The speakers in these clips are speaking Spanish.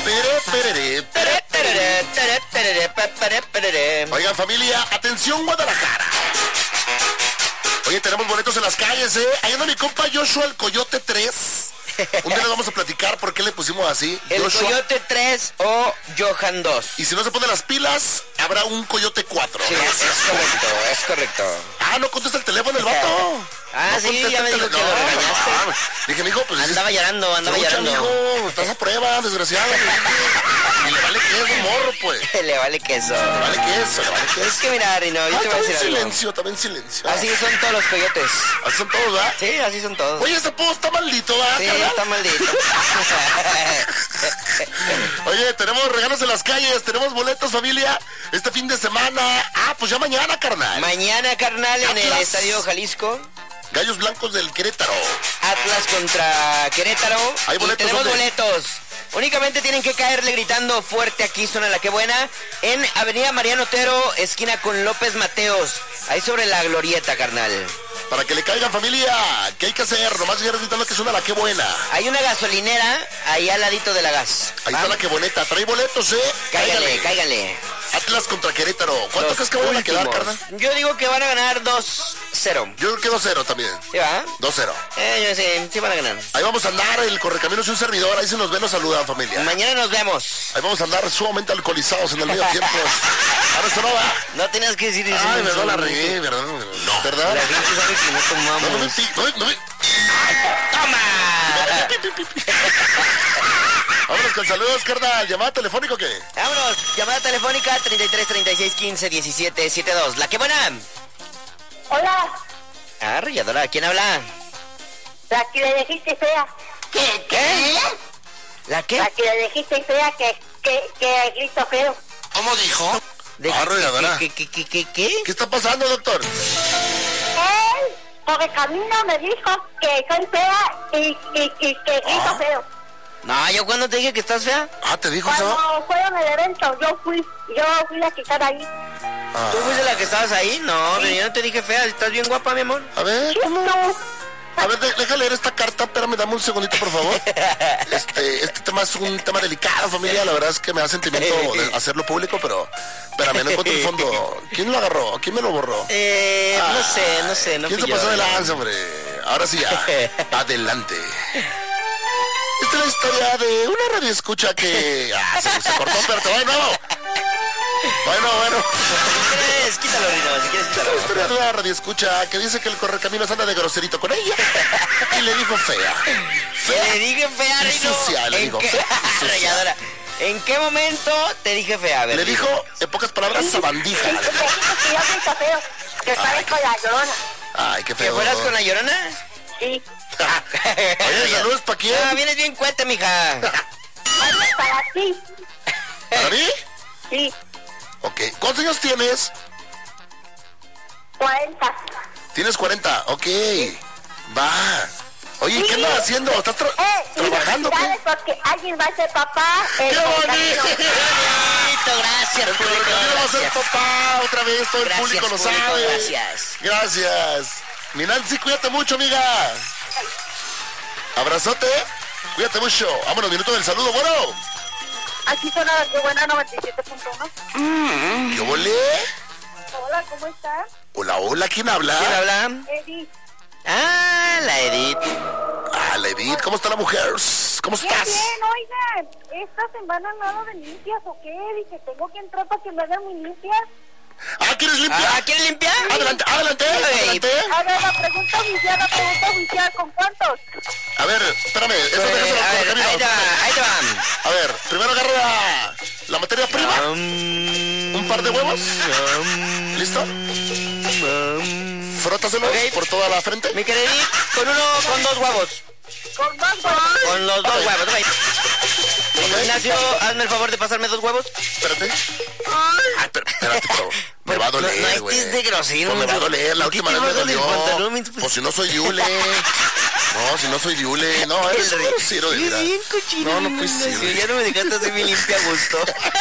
Oigan, familia, atención Guadalajara. Oye, tenemos boletos en las calles, ¿eh? Ahí anda mi compa Joshua el Coyote 3. Un día les vamos a platicar por qué le pusimos así. El Joshua. Coyote 3 o Johan 2. Y si no se ponen las pilas, habrá un Coyote 4. Sí, es correcto. Ah, no contesta el teléfono el vato. Ah, no sí, ya me dijo que lo regañaste. Dije, mijo, pues... Andaba llorando. Mijo, estás a prueba, desgraciado. Y le vale queso, morro, pues. Le vale queso. Le vale queso. Es que mira, Rino, yo te voy a decir algo. También silencio. Así son todos los coyotes. Así son todos, ¿verdad? Sí, así son todos. Oye, ese pozo está maldito, ¿verdad? Sí, carnal? está maldito. Oye, tenemos regalos en las calles, tenemos boletos, familia, este fin de semana. Ah, pues ya mañana, carnal. Mañana, carnal, en el Atlas. Estadio Jalisco. Gallos Blancos del Querétaro. Atlas contra Querétaro. Hay boletos, y tenemos ¿dónde? boletos. Únicamente tienen que caerle gritando fuerte aquí, suena la que buena, en Avenida Mariano Otero, esquina con López Mateos, ahí sobre la glorieta, carnal. Para que le caigan, familia, ¿qué hay que hacer? Nomás llegar gritando que suena la que buena. Hay una gasolinera ahí al ladito de la gas. Ahí está la que boneta. Trae boletos, ¿eh? Cáigale. Atlas contra Querétaro. ¿Cuánto crees que van a quedar, carnal? Yo digo que van a ganar 2-0. Yo creo que 2-0 también. ¿Sí va? 2-0. Sí van a ganar. Ahí vamos a andar, el Correcaminos y un servidor. Ahí se nos ven, nos saludan, familia. Mañana nos vemos. Ahí vamos a andar sumamente alcoholizados en el medio tiempo. Ahora eso no va. No tenías que decir eso. Ay, perdón, la regué, ¿verdad? No. ¿Verdad? La gente sabe que no tomamos. No me... ¡Toma! Vámonos con saludos, carnal. ¿Llamada telefónica o qué? Vámonos. Llamada telefónica 33 36 15 17 72. ¿La que buena? Hola, Ah, Rayadora. ¿Quién habla? la que le dijiste fea. ¿Qué? ¿La qué? La que le dijiste fea que grito feo. ¿Cómo dijo? ¿De Rayadora. qué? ¿Qué está pasando, doctor? Él, por el camino, me dijo que soy fea y que grito feo. No, yo cuando te dije que estás fea. Ah, ¿te dijo eso? Cuando fueron el evento, yo fui a quitar ahí. ¿Tú fuiste la que estabas ahí? No, pero yo no te dije fea. Estás bien guapa, mi amor. A ver, ¿cómo? No, A ver, déjame leer esta carta, espérame, dame un segundito, por favor. Este tema es un tema delicado, familia, la verdad es que me da sentimiento de hacerlo público, pero espérame, no encuentro el fondo. ¿Quién lo agarró? ¿Quién me lo borró? No sé, no ¿Quién fui se pasó yo, de lanza, hombre? Ahora sí ya, adelante. Esta es la historia de una radioescucha que... se cortó, pero te va de nuevo. Bueno. Si quieres, quítalo, Rino, si quieres, quítalo. La historia de una radioescucha que dice que el Correcaminos anda de groserito con ella y le dijo fea. Le dije fea, y Rino. sucia, le digo, fea y sucia. Rayadora. ¿En qué momento te dije fea? A ver, Le Rino. dijo, en pocas palabras, sabandija. y me dijo que yo grito feo, que parezco la Llorona. Ay, qué ¿Que feo. fueras con la Llorona? Sí. Oye, ¿saludos para quién? Ah, vienes bien cuenta, mija. Ay, para ti. ¿Para mí? Sí, Ok. ¿Cuántos años tienes? 40. Tienes 40. Ok. Va. Oye, ¿qué andas haciendo? ¿Estás trabajando? Y felicidades porque alguien va a ser papá. ¡Qué bonito! Bonito, gracias, El público. Correcaminos va a ser Gracias. papá otra vez, todo el Gracias, público lo público, sabe. gracias. Gracias. Mi Nancy, cuídate mucho, amiga. Abrazote. Cuídate mucho. Vámonos, minuto del saludo, bueno. Aquí suena la que buena 97.1. ¿Qué volé? Hola, ¿cómo estás? Hola, ¿quién habla? ¿Quién habla? Edith. Ah, la Edith. Ah, la Edith, ¿cómo está la mujer? ¿Cómo estás? Bien, oigan, ¿esta semana nada de limpias o qué? Dije, tengo que entrar para que me hagan mi limpias. Ah, ¿quieres limpiar? Ah, ¿quieres limpiar? Adelante. Ok. Adelante. A ver, la pregunta oficial, ¿con cuántos? A ver, espérame. Eso A déjaselo al ver, Correcaminos. ahí te va. A ver, primero agarra la materia prima. Un par de huevos. ¿Listo? Frótaselos Ok. por toda la frente. Mi querida Edith, con dos huevos. Con 2 huevos. Con los dos Ok. huevos, ok. Ignacio, hazme el favor de pasarme 2 huevos. Espérate. Ay, espérate, pero me va a doler, No güey. estés de grosero. Pues me va a doler, la ¿Por qué última te vez me bajas el dolió. pantalón, mi- Pues si no soy diule. No, si no soy diule. No, eres un grosero, de Eres verdad. bien cochino. No, pues sí, Ignacio, güey. ya no me dejaste hacer mi limpia a gusto.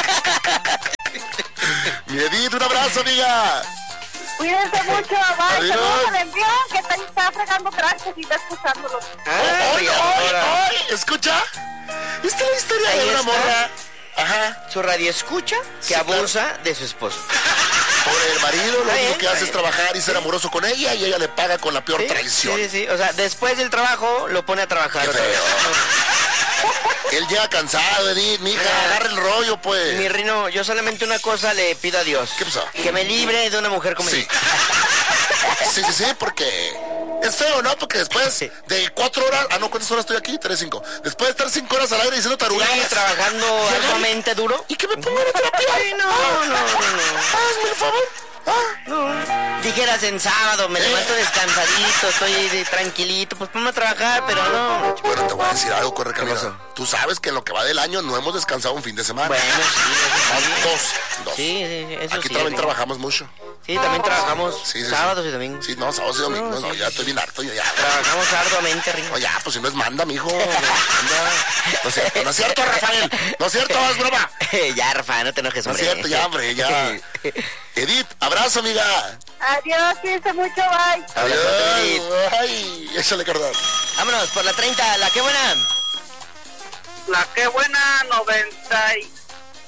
Mi Edith, un abrazo, amiga. Cuídense mucho, bye. Adiós. Saludos al envión que está fregando trastes y está escuchándolos. Ah, Hoy, escucha. ¿Viste la historia Ahí de una está. morra? Ajá. Su radio escucha que Sí, abusa de su esposo. Por el marido, lo Está único bien, que hace está es trabajar y ser amoroso con ella y ella le paga con la peor Sí, traición. sí, sí. O sea, después del trabajo lo pone a trabajar. Qué otra vez. feo. Él llega cansado, Edith, mija, agarra el rollo, pues. Mi Rino, yo solamente una cosa le pido a Dios. ¿Qué pasó? Que me libre de una mujer como Sí. Sí, porque es feo, ¿no? Porque después de 4 horas, no, ¿cuántas horas estoy aquí? 3, 5. Después de estar 5 horas al aire diciendo tarugadas. Sí, trabajando arduamente duro. ¿Y que me pongan a terapia? Ay, no. Hazme el favor. Dijeras en sábado, me levanto descansadito, estoy tranquilito, pues ponme a trabajar, pero no. Bueno, te voy a decir algo, corre pasó? camino. Tú sabes que en lo que va del año no hemos descansado un fin de semana. Bueno, sí, Dos. sí, eso Aquí sí, también sí. trabajamos mucho. Sí, también trabajamos Sí, sábados y domingos. Sí, no, sábados y domingos. No, No, sí, ya sí. estoy bien harto, yo ya. Trabajamos arduamente, Ringo. No, ya, pues si no es manda, mijo. Manda. No es cierto, Rafael. No es cierto, es broma. Ya, Rafa, no te enojes, No es hombre. cierto, ya, hombre, ya. Edith, abrazo, amiga. Adiós, cuídense mucho, bye. Abrazote, Edith. Ay, échale, carnal. Vámonos por la 30, la que buena. La que buena 90 y...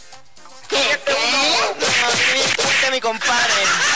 No, mi compadre.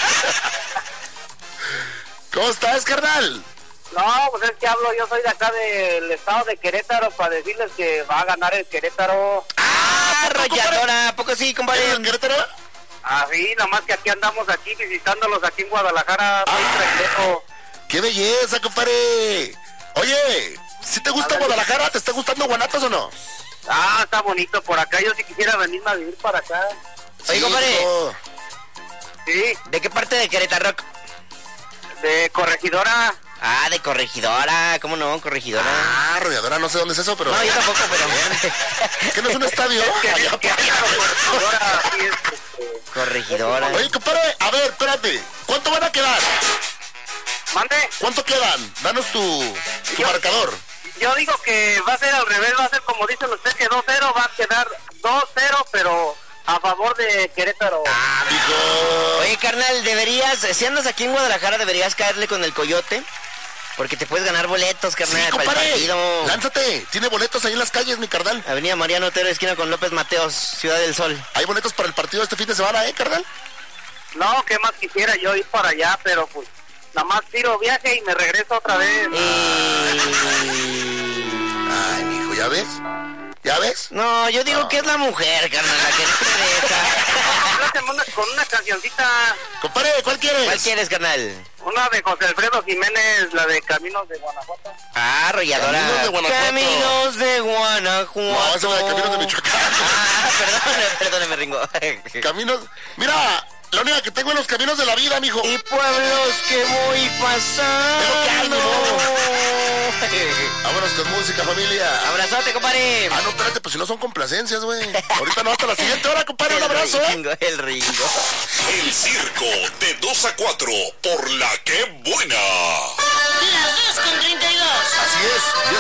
¿Cómo estás, carnal? No, pues es que hablo, yo soy de acá del estado de Querétaro para decirles que va a ganar el Querétaro. Arrolladora, ¿a poco sí, compadre? ¿Eres en Querétaro? Así, nomás que aquí andamos aquí visitándolos aquí en Guadalajara. Muy tranquilo. ¡Qué belleza, compadre! Oye, ¿si te gusta Guadalajara? ¿Te está gustando Guanatos o no? Ah, está bonito por acá. Yo sí quisiera venirme a vivir para acá. Oye, compadre. hijo. Sí, ¿De qué parte de Querétaro? de Corregidora. Ah, de Corregidora, ¿cómo no? Corregidora. Ah, Arrolladora, no sé dónde es eso, pero... No, yo tampoco, pero... ¿Qué no es un estadio? Allá por allá. Corregidora, sí es, Corregidora. Oye, compadre, a ver, espérate. ¿Cuánto van a quedar? Mande. ¿Cuánto quedan? Danos tu Yo- marcador. Yo digo que va a ser al revés, va a ser como dicen ustedes que 2-0, va a quedar 2-0, pero a favor de Querétaro. Ah, mijo. Oye, carnal, deberías, si andas aquí en Guadalajara, deberías caerle con el Coyote, porque te puedes ganar boletos, carnal, Sí, para el compadre. partido. Lánzate. Tiene boletos ahí en las calles, mi carnal. Avenida Mariano Otero, esquina con López Mateos, Ciudad del Sol. Hay boletos para el partido este fin de semana, carnal? No, ¿qué más quisiera yo ir para allá? Pero pues, nada más tiro viaje y me regreso otra vez. Ay, mijo, ¿ya ves? ¿Ya ves? No, yo digo que es la mujer, carnal, la que te interesa. Con una cancioncita, Compadre, ¿cuál quieres? ¿Cuál quieres, carnal? una de José Alfredo Jiménez, la de Caminos de Guanajuato. Ah, arrolladora. Caminos de Guanajuato. Caminos de Guanajuato. No, esa es la de Caminos de Michoacán. Ah, perdóname, Ringo. Caminos... Mira, la única que tengo en los caminos de la vida, mijo. Y pueblos que voy pasando. Es lo que hay, ni Vámonos con música, familia. Abrazote, compadre. Ah, no, espérate, pues si no son complacencias, güey. Ahorita no, hasta la siguiente hora, compadre. Un abrazo, El Ringo. El circo de 2 a 4 por la que buena. Las 2:32. Así es.